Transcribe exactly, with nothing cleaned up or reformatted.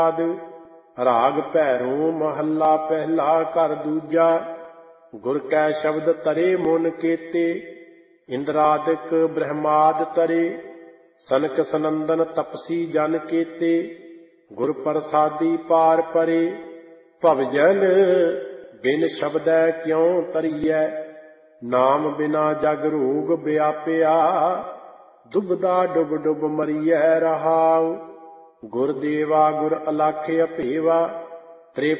ਰਾਗ ਭੈਰੋਂ ਮਹੱਲਾ ਪਹਿਲਾ ਘਰ ਦੂਜਾ। ਗੁਰ ਕੈ ਸ਼ਬਦ ਤਰੇ ਮਨ ਕੇਤੇ, ਇੰਦਰਾਦਿਕ ਬ੍ਰਹਮਾਦ ਤਰੇ। ਸਨਕ ਸਨੰਦਨ ਤਪਸੀ ਜਨ ਕੇਤੇ, ਗੁਰ ਪ੍ਰਸਾਦੀ ਪਾਰ ਪਰੇ। ਭਵਜਨ ਬਿਨ ਸ਼ਬਦੈ ਕਿਉ ਤਰੀਐ, ਨਾਮ ਬਿਨਾ ਜਗ ਰੋਗ ਵਿਆਪਿਆ। ਦੁਬਦਾ ਡੁਬ ਡੁਬ ਮਰੀਐ ਰਹਾਉ, ਗੁਰ ਦੇਵਾ ਗੁਰ ਅਲਖ ਅਭੇਵਾ। ਤ੍ਰਿ